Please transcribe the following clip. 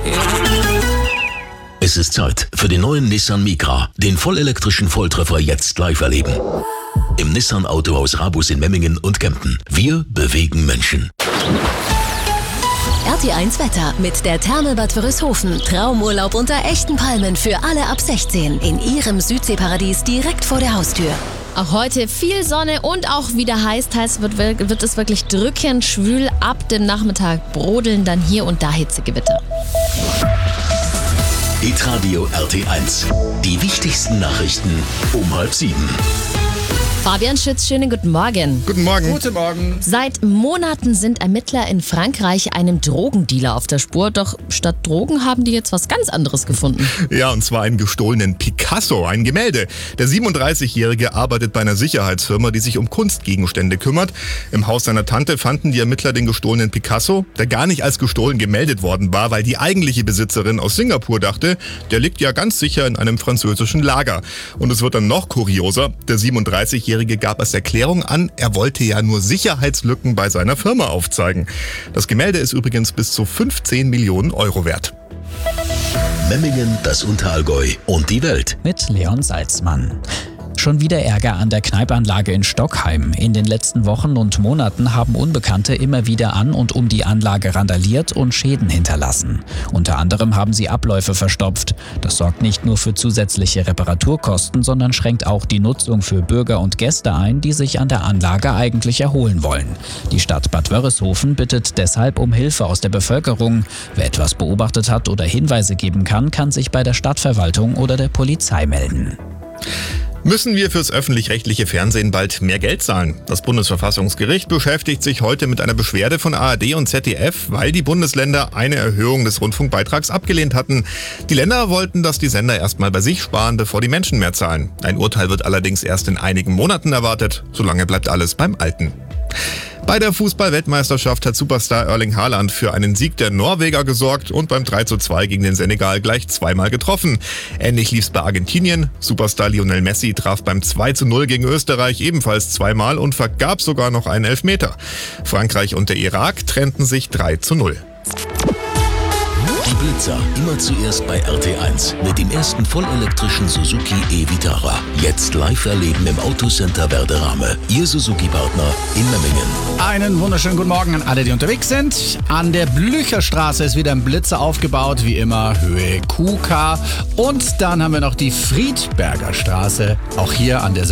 Es ist Zeit für den neuen Nissan Micra, den vollelektrischen Volltreffer jetzt live erleben. Im Nissan Autohaus Rabus in Memmingen und Kempten. Wir bewegen Menschen. RT1 Wetter mit der Therme Bad Wörishofen. Traumurlaub unter echten Palmen für alle ab 16 in ihrem Südseeparadies direkt vor der Haustür. Auch heute viel Sonne und auch wieder heiß. Teils wird es wirklich drückend schwül. Ab dem Nachmittag brodeln dann hier und da Hitzegewitter. Hitradio RT1. Die wichtigsten Nachrichten um 6:30. Fabian Schütz, schönen guten Morgen. Guten Morgen. Guten Morgen. Seit Monaten sind Ermittler in Frankreich einem Drogendealer auf der Spur. Doch statt Drogen haben die jetzt was ganz anderes gefunden. Ja, und zwar einen gestohlenen Picasso, ein Gemälde. Der 37-Jährige arbeitet bei einer Sicherheitsfirma, die sich um Kunstgegenstände kümmert. Im Haus seiner Tante fanden die Ermittler den gestohlenen Picasso, der gar nicht als gestohlen gemeldet worden war, weil die eigentliche Besitzerin aus Singapur dachte, der liegt ja ganz sicher in einem französischen Lager. Und es wird dann noch kurioser. Der 37-Jährige gab als Erklärung an, er wollte ja nur Sicherheitslücken bei seiner Firma aufzeigen. Das Gemälde ist übrigens bis zu 15 Millionen Euro wert. Memmingen, das Unterallgäu und die Welt. Mit Leon Salzmann. Schon wieder Ärger an der Kneipanlage in Stockheim. In den letzten Wochen und Monaten haben Unbekannte immer wieder an und um die Anlage randaliert und Schäden hinterlassen. Unter anderem haben sie Abläufe verstopft. Das sorgt nicht nur für zusätzliche Reparaturkosten, sondern schränkt auch die Nutzung für Bürger und Gäste ein, die sich an der Anlage eigentlich erholen wollen. Die Stadt Bad Wörishofen bittet deshalb um Hilfe aus der Bevölkerung. Wer etwas beobachtet hat oder Hinweise geben kann, kann sich bei der Stadtverwaltung oder der Polizei melden. Müssen wir fürs öffentlich-rechtliche Fernsehen bald mehr Geld zahlen? Das Bundesverfassungsgericht beschäftigt sich heute mit einer Beschwerde von ARD und ZDF, weil die Bundesländer eine Erhöhung des Rundfunkbeitrags abgelehnt hatten. Die Länder wollten, dass die Sender erstmal bei sich sparen, bevor die Menschen mehr zahlen. Ein Urteil wird allerdings erst in einigen Monaten erwartet. Solange bleibt alles beim Alten. Bei der Fußball-Weltmeisterschaft hat Superstar Erling Haaland für einen Sieg der Norweger gesorgt und beim 3:2 gegen den Senegal gleich zweimal getroffen. Ähnlich lief's bei Argentinien. Superstar Lionel Messi traf beim 2:0 gegen Österreich ebenfalls zweimal und vergab sogar noch einen Elfmeter. Frankreich und der Irak trennten sich 3:0. Die Blitzer immer zuerst bei RT1 mit dem ersten vollelektrischen Suzuki e-Vitara. Jetzt live erleben im Autocenter Werderame. Ihr Suzuki-Partner in Memmingen. Einen wunderschönen guten Morgen an alle, die unterwegs sind. An der Blücherstraße ist wieder ein Blitzer aufgebaut, wie immer Höhe QK. Und dann haben wir noch die Friedberger Straße, auch hier an der